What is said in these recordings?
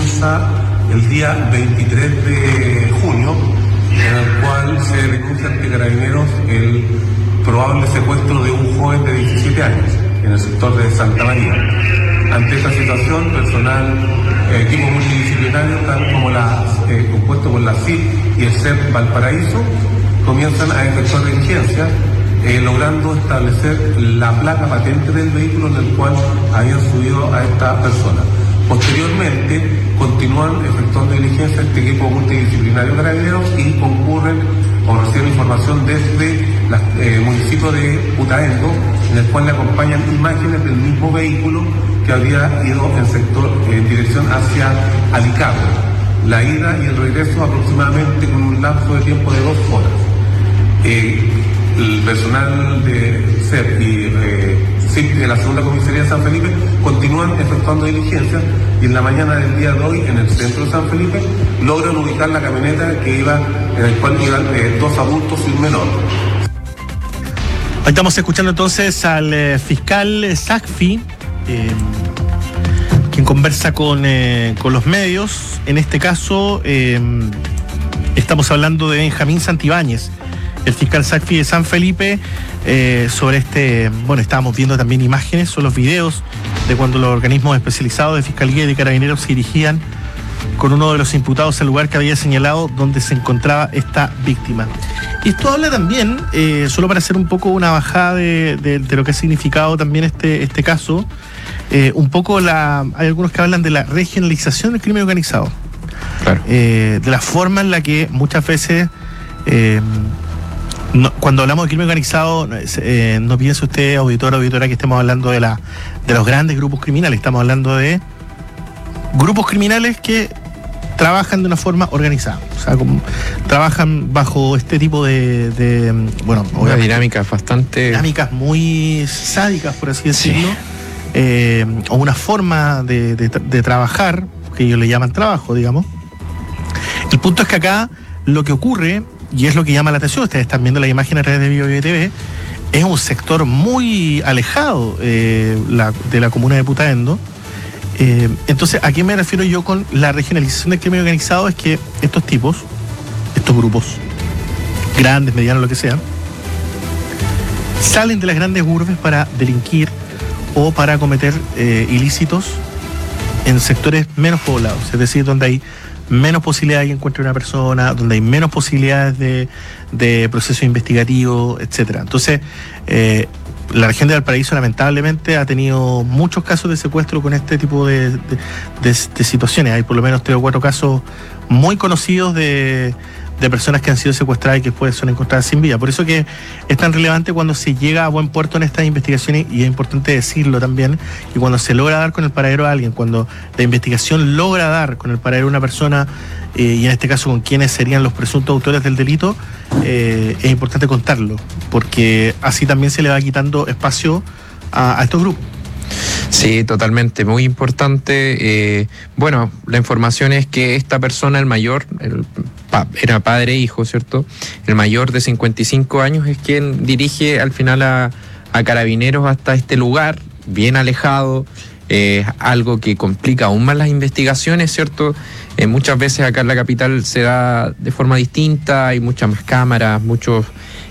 comienza el día 23 de junio, en el cual se denuncia ante Carabineros el probable secuestro de un joven de 17 años en el sector de Santa María. Ante esta situación, personal, equipo multidisciplinario, tal como compuesto por la CIP y el CEP Valparaíso, comienzan a efectuar diligencias, logrando establecer la placa patente del vehículo en el cual habían subido a esta persona. Posteriormente, continúan efectuando diligencias este equipo multidisciplinario de Carabineros y concurren o reciben información desde el municipio de Putaendo, en el cual le acompañan imágenes del mismo vehículo que había ido en dirección hacia Alicante. La ida y el regreso aproximadamente con un lapso de tiempo de 2 horas. El personal de CEP y CIP de la segunda comisaría de San Felipe continúan efectuando diligencias y en la mañana del día de hoy, en el centro de San Felipe, logran ubicar la camioneta en el cual iban 2 adultos y un menor. Estamos escuchando entonces al fiscal Sacfi, quien conversa con los medios. En este caso, estamos hablando de Benjamín Santibáñez, el fiscal Sacfi de San Felipe, sobre estábamos viendo también imágenes, son los videos de cuando los organismos especializados de Fiscalía y de Carabineros se dirigían con uno de los imputados al lugar que había señalado donde se encontraba esta víctima. Y esto habla también, solo para hacer un poco una bajada de lo que ha significado también este caso, un poco hay algunos que hablan de la regionalización del crimen organizado. Claro. De la forma en la que muchas veces, cuando hablamos de crimen organizado, no piense usted, auditora, que estemos hablando de los grandes grupos criminales. Estamos hablando de grupos criminales que trabajan de una forma organizada, o sea, trabajan bajo este tipo una dinámica dinámicas muy sádicas, por así decirlo, o una forma de trabajar que ellos le llaman trabajo, digamos. El punto es que acá lo que ocurre, y es lo que llama la atención, ustedes están viendo la imagen a través de BioBio TV, es un sector muy alejado de la comuna de Putaendo. Entonces, ¿a qué me refiero yo con la regionalización del crimen organizado? Es que estos grupos, grandes, medianos, lo que sea, salen de las grandes urbes para delinquir o para cometer ilícitos en sectores menos poblados, es decir, donde hay menos posibilidades de que encuentre una persona, donde hay menos posibilidades de proceso investigativo, etcétera. Entonces, la región de Valparaíso lamentablemente ha tenido muchos casos de secuestro con este tipo de situaciones. Hay por lo menos 3 o 4 casos muy conocidos de personas que han sido secuestradas y que después son encontradas sin vida. Por eso que es tan relevante cuando se llega a buen puerto en estas investigaciones, y es importante decirlo también, y cuando se logra dar con el paradero a alguien, cuando la investigación logra dar con el paradero a una persona, y en este caso con quienes serían los presuntos autores del delito, es importante contarlo, porque así también se le va quitando espacio a estos grupos. Sí, totalmente, muy importante. La información es que esta persona, el mayor, era padre e hijo, ¿cierto? El mayor de 55 años es quien dirige al final a Carabineros hasta este lugar, bien alejado, algo que complica aún más las investigaciones, ¿cierto? Muchas veces acá en la capital se da de forma distinta, hay muchas más cámaras, muchos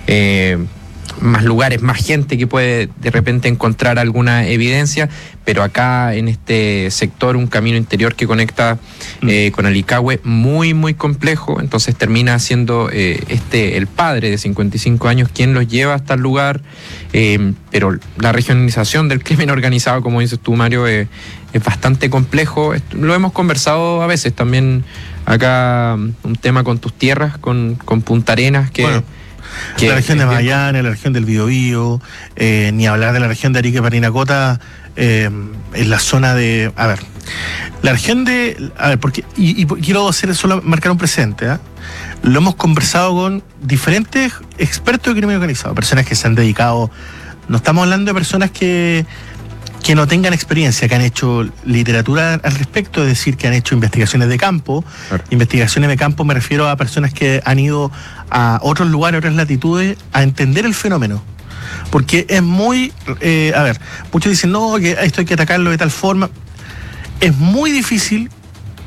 más lugares, más gente que puede de repente encontrar alguna evidencia, pero acá en este sector, un camino interior que conecta con Alicahue, muy muy complejo, entonces termina siendo el padre de 55 años quien los lleva hasta el lugar, pero la regionalización del crimen organizado, como dices tú, Mario, es bastante complejo. Lo hemos conversado a veces también acá, un tema con tus tierras, con Punta Arenas, la región de Magallanes, la región del Biobío, ni hablar de la región de Arica y Parinacota, en la zona de... la región de... porque quiero solo marcar un presente, Lo hemos conversado con diferentes expertos de crimen organizado, personas que se han dedicado... No estamos hablando de personas que no tengan experiencia, que han hecho literatura al respecto, es decir, que han hecho investigaciones de campo. Claro. Investigaciones de campo me refiero a personas que han ido a otros lugares, otras latitudes, a entender el fenómeno. Porque es muy... muchos dicen, no, que esto hay que atacarlo de tal forma. Es muy difícil